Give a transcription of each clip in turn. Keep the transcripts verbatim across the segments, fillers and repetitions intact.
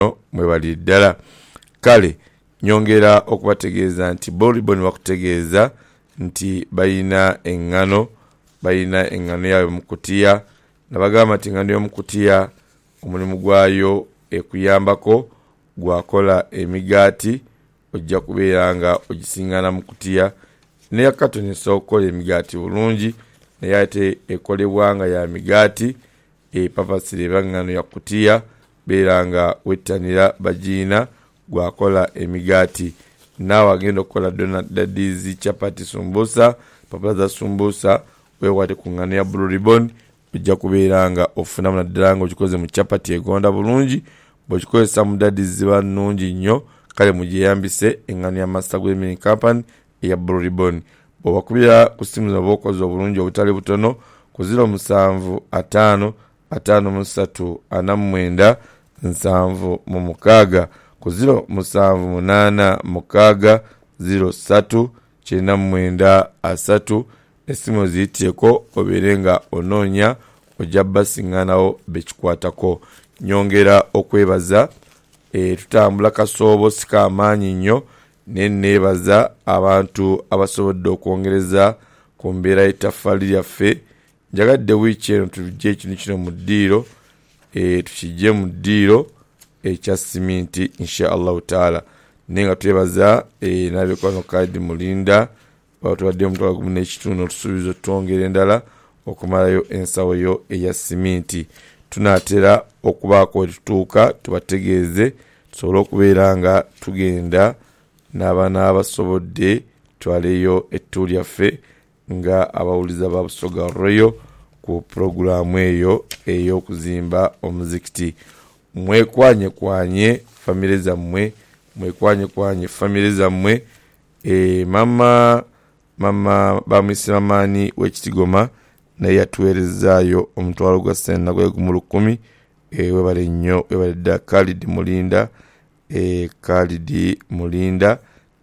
mwebali ddala. Kale nyongera okubategeeza nti Boliboni bakutegeeza nti bayina engano bayina engano yaabwe mu kutiya, nabagamba nti engano y'omu kutiya omulimu gwayo ekuyambako gwakola emigaati ojja kubeera nga ogisingana mu kutiya. Neya katoni esobola okukola emigaati bulungi naye ate ekolebwa nga ya migaati epapasire eba ngano ya kutiya beera nga wettanira bagiina gwakola emigaati. Naawe agenda okukola donut daddies, chapati, sumbusa, papa za sumbusa weewate ku ngano ya Blue Ribbon ojja kubeera nga ofunamu naddala nga okikoze mu chapati egonda bulungi. Bw'okikozesa mu daddies ziba nnungi nnyo. Kale mugiyambise engano ya Master Green Milling Company eya Blue Ribbon. Bw'obakubira ku simu zino bw'okoze obulungi obutali butono ku ziro musanvu ataano ataano mu ssatu ana mu mwenda nsanvu mu mukaaga, ku ziro musanvu munaana mukaaga ziro ssatu kyenda mu mwenda asatu. Essimu ziyitieko obeere nga onoonya ojja basiŋŋanawo bekikwatako. Nyongera okwebaza e, tutambula kasoobo sika amaanyi nnyo ne neebaza abantu abasobodde okwongereza ku mbeera y'ettaffaali lyaffe. Njagadde wiiki eno tujje ekintu kino mu ddiiro, e, tukijje mu ddiiro ekya siminti insha allahu taala. Naye nga twebaza e, n'abeekwano Khalid Mulinda batubadde omutwalo gumu n'ekitundu otusuubiza otwongera endala okumalayo ensawo yo eya siminti. Tunaatera okubaako we tutuuka tubategeeze tusobole okubeera nga tugenda n'abaana abasobodde twaleyo ettu lyaffe nga abawuliza ba Busoga Royal ku purogulaamu eyo ey'okuzimba omuzikiti. Mwekwanye kwanye famire zammwe, mwekwanye kwanye famire zammwe. E, mama mama bamwise mamaani w'Ekitigoma naye yatuweerezaayo omutwalo gwa ssenna gwe gumu lukumi. E, webale nnyo webale dda Khalid Mulinda. E, Khalid Mulinda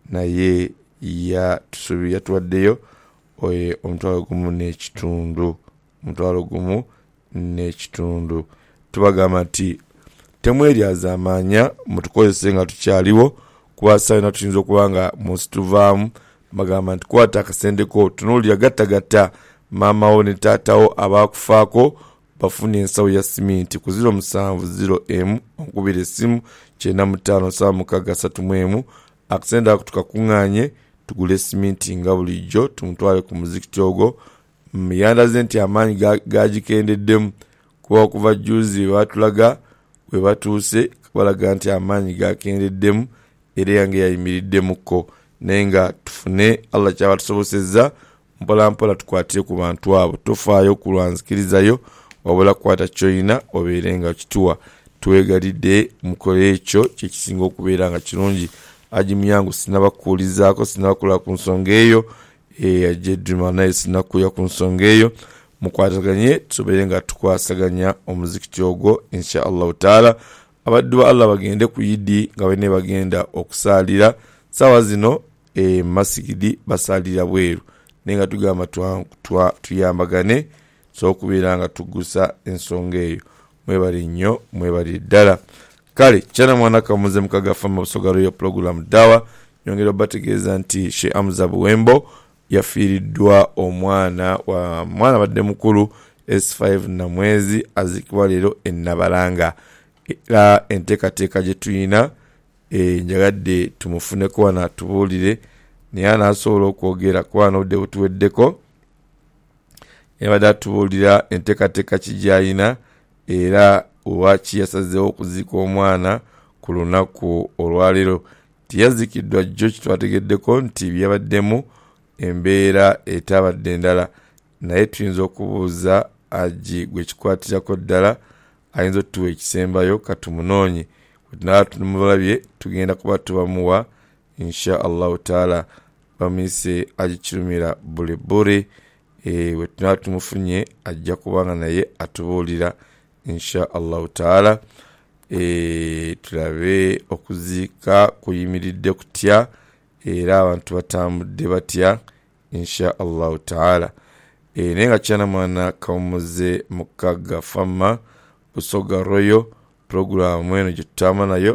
naye yatusubi yatuwaddeyo omutwalo gumu n'ekitundu omutwalo gumu n'ekitundu. Tubagamba nti temweryaza amaanya mutukozese nga tukyaliwo kuba sayina tuyinza okuba nga munsi tuvaamu. Bagamba nti kwata akasendeko tunuulira gattagatta maamawo ne taatawo abaakufaako bafuna ensawo ya siminti ku ziro musanvu ziro emu okubira essimu kyenda mu ttaano saba mukaaga asatu mu emu. Akasente ako tukakuŋŋaanye tugule siminti nga bulijjo tumutwale ku muzikiti ogwo. Yandaze nti amaanyi gagikendeddemu kuba okuva juzi batulaga we batuuse balaga nti amaanyi gakendeddemu era yange yayimiriddemuko. Naye nga tufune Allah kyaba tusobosezza mpola mpola tukwatire ku bantu abo. Tofaayo kulwanzikirizayo wabula kukwata kyoyina obeere nga kituwa. Twegalidde mukole ekyo kyekisinga okubeera nga kirungi. Ajimu yangu sinabakuulizaako sinabakulira ku nsonga eyo. E, ajedduma naye sinakuya ku nsonga eyo. Mukwataganye tusobeere nga tukwasaganya omuzikiti ogwo insha allahu taala. Abaddu ba Allah bagende ku yidi nga bene bagenda okusaalira sawa zino e, masigidi basaalira bweru naye nga tugamba tuyambagane so okubeera nga tugusa ensonga eyo. Mwebali nnyo mwebali ddala. Kale kyana mwana kamuze mukagafa mu Busoga Royal program dawa nyongera bategeeza nti Sheikh Hamza Buwembo yafiiriddwa omwana wa mwana badde mukulu S five na mwezi azikibwa leero e Nabalanga. Era enteekateeka gye tuyina e, njagadde tumufuneko wana tubuulire naye anaasobola okwogera kuba n'obudde butuweddeko yabadde atubuulira enteekateeka ki gy'alina era lwaki yasazeewo okuziika omwana ku lunaku olwaleero. Tiyazikiddwa jjo kitwategeddeko nti byabaddemu embeera etabadde endala naye tuyinza okubuuza aji gwe kikwatirako ddala ayinza otuwa ekisembayo katumunoonye. Wetunaba tumulabye tugenda kuba tubamuwa insha allahu taala. Bamise agikirumira bule bule e, wetunaba tumufunye ajja kubanga naye atubuulira insha allahu taala. E, tulabe okuziika kuyimiridde kutya era abantu batambudde batya insha allahu taala. E, naye nga kyana mwana kawumuze mukaaga fama Busoga Royal program eno gye tutama nayo